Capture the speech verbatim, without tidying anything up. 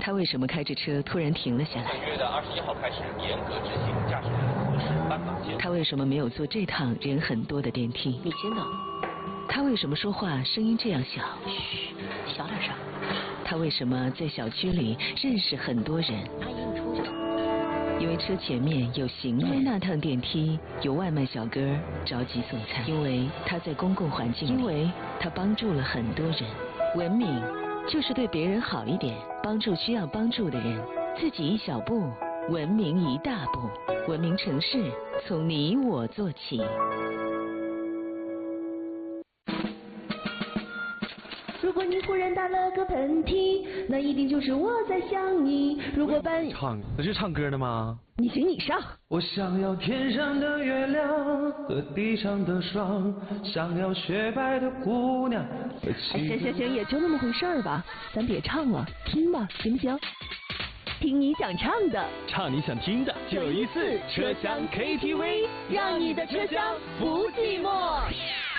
他为什么开着车突然停了下来？ 本月的二十一号开始严格执行驾驶人合适斑马线。 他为什么没有坐这趟人很多的电梯？ 你先等。 他为什么说话声音这样小？ 嘘，小点声。 他为什么在小区里认识很多人？ 阿姨，你出去。 因为车前面有行人，因为那趟电梯有外卖小哥着急送餐，因为他在公共环境里，因为他帮助了很多人。文明就是对别人好一点，帮助需要帮助的人，自己一小步，文明一大步。文明城市从你我做起。 如果你忽然打了个喷嚏，那一定就是我在想你。如果半夜唱，那是唱歌的吗？ 你行你上。 我想要天上的月亮和地上的霜，想要雪白的姑娘。 哎，行行行，也就那么回事儿吧，咱别唱了，听吧，行不行？听你想唱的， 唱你想听的， 九一四车厢 K T V， 让你的车厢不寂寞。